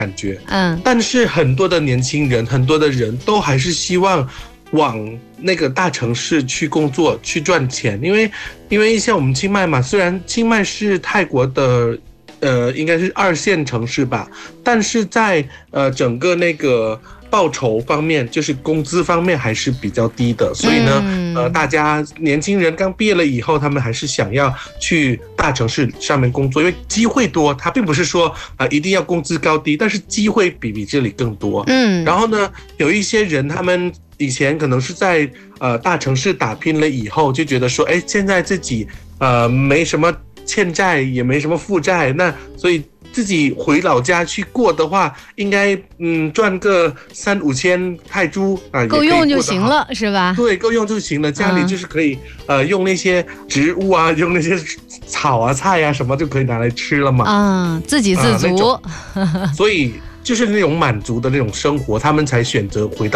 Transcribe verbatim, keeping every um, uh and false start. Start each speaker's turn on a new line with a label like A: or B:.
A: 感觉。
B: 嗯，
A: 但是很多的年轻人，很多的人都还是希望往那个大城市去工作，去赚钱。因为因为像我们清迈嘛，虽然清迈是泰国的呃应该是二线城市吧，但是在呃整个那个报酬方面，就是工资方面还是比较低的，所以呢，
B: 嗯、
A: 呃，大家年轻人刚毕业了以后，他们还是想要去大城市上面工作，因为机会多。他并不是说啊、呃、一定要工资高低，但是机会比比这里更多。
B: 嗯，
A: 然后呢，有一些人他们以前可能是在呃大城市打拼了以后，就觉得说，哎，现在自己呃没什么欠债，也没什么负债，那所以自己回老家去过的话，应该嗯赚个三五千泰铢啊，
B: 够用就行了，是吧？
A: 对，够用就行了。家里就是可以、嗯、呃用那些植物啊，用那些草啊、菜啊什么就可以拿来吃了嘛。
B: 啊，自给自足。
A: 啊、所以就是那种满足的那种生活，他们才选择回到。